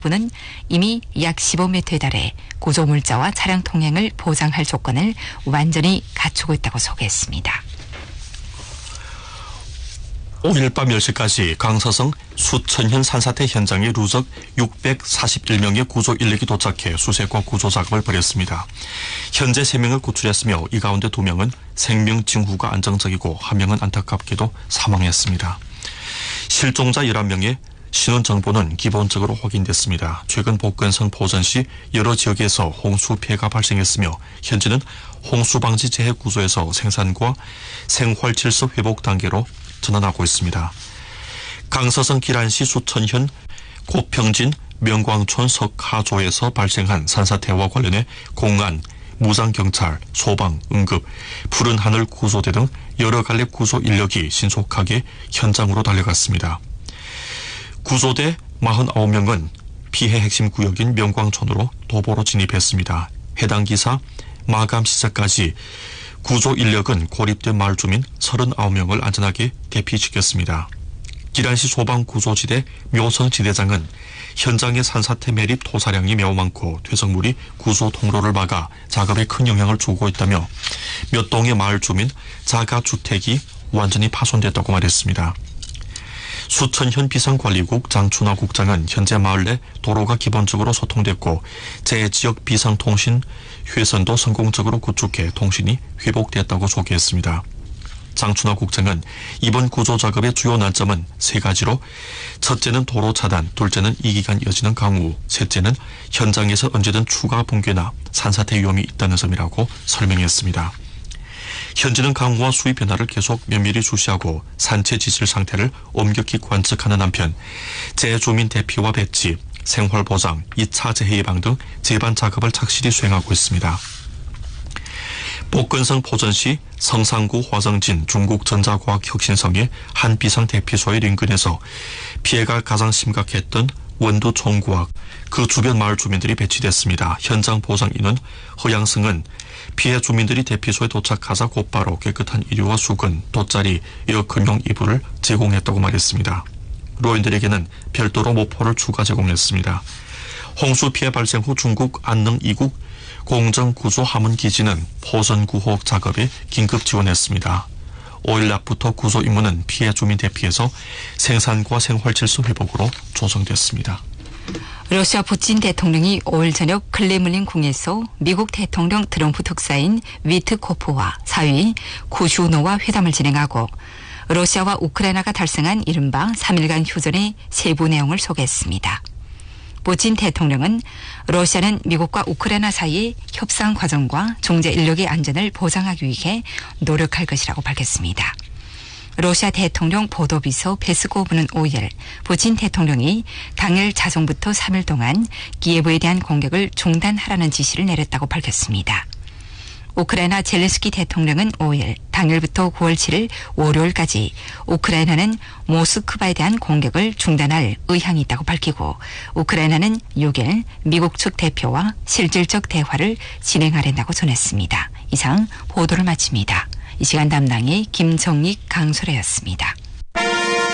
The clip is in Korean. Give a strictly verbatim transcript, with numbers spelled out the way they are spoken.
부는 이미 약 십오 미터에 달해 구조물자와 차량 통행을 보장할 조건을 완전히 갖추고 있다고 소개했습니다. 오일 밤 열 시까지 강서성 수천현 산사태 현장에 누적 육백사십일 명의 구조 인력이 도착해 수색과 구조 작업을 벌였습니다. 현재 세 명을 구출했으며 이 가운데 두 명은 생명 징후가 안정적이고 한 명은 안타깝게도 사망했습니다. 실종자 열한 명의 신원 정보는 기본적으로 확인됐습니다. 최근 복근성 포천시 여러 지역에서 홍수 피해가 발생했으며 현재는 홍수 방지 재해 구조에서 생산과 생활 질서 회복 단계로 전환하고 있습니다. 강서성 기란시 수천현 고평진 명광촌 석하조에서 발생한 산사태와 관련해 공안, 무장경찰, 소방, 응급, 푸른 하늘 구조대 등 여러 갈래 구조 인력이 신속하게 현장으로 달려갔습니다. 구조대 사십구 명은 피해 핵심 구역인 명광촌으로 도보로 진입했습니다. 해당 기사 마감 시작까지 구조 인력은 고립된 마을 주민 삼십구 명을 안전하게 대피시켰습니다. 기란시 소방구조지대 묘성 지대장은 현장의 산사태 매립 토사량이 매우 많고 퇴적물이 구조 통로를 막아 작업에 큰 영향을 주고 있다며 몇 동의 마을 주민 자가주택이 완전히 파손됐다고 말했습니다. 수천현 비상관리국 장춘화 국장은 현재 마을 내 도로가 기본적으로 소통됐고 재지역 비상통신 회선도 성공적으로 구축해 통신이 회복됐다고 소개했습니다. 장춘화 국장은 이번 구조 작업의 주요 난점은 세 가지로 첫째는 도로 차단, 둘째는 이 기간 이어지는 강우, 셋째는 현장에서 언제든 추가 붕괴나 산사태 위험이 있다는 점이라고 설명했습니다. 현재는 강우와 수위 변화를 계속 면밀히 주시하고 산체 지질 상태를 엄격히 관측하는 한편 재주민 대피와 배치, 생활보장, 이 차 재해 예방 등 재반 작업을 착실히 수행하고 있습니다. 복근성 포천시 성산구 화성진 중국전자과학혁신성의 한 비상대피소의 인근에서 피해가 가장 심각했던 원두 총구악, 그 주변 마을 주민들이 배치됐습니다. 현장 보상 인원 허양승은 피해 주민들이 대피소에 도착하자 곧바로 깨끗한 의료와 수건, 돗자리, 에어컨용 이불을 제공했다고 말했습니다. 로인들에게는 별도로 모포를 추가 제공했습니다. 홍수 피해 발생 후 중국 안능 이국 공정구조 하문기지는 포선 구호 작업에 긴급 지원했습니다. 오일 낮부터 구조 임무는 피해 주민 대피에서 생산과 생활 질서 회복으로 조정됐습니다. 러시아 푸틴 대통령이 오일 저녁 클레물린 궁에서 미국 대통령 트럼프 특사인 위트코프와 사위 쿠슈노와 회담을 진행하고 러시아와 우크라이나가 달성한 이른바 삼 일간 휴전의 세부 내용을 소개했습니다. 푸틴 대통령은 러시아는 미국과 우크라이나 사이의 협상 과정과 중재 인력의 안전을 보장하기 위해 노력할 것이라고 밝혔습니다. 러시아 대통령 보도비서 페스코브는 오일 푸틴 대통령이 당일 자정부터 삼 일 동안 키예브에 대한 공격을 중단하라는 지시를 내렸다고 밝혔습니다. 우크라이나 젤렌스키 대통령은 오일 당일부터 구월 칠일 월요일까지 우크라이나는 모스크바에 대한 공격을 중단할 의향이 있다고 밝히고 우크라이나는 육일 미국 측 대표와 실질적 대화를 진행하려고 전했습니다. 이상 보도를 마칩니다. 이 시간 담당이 김정익 강소래였습니다.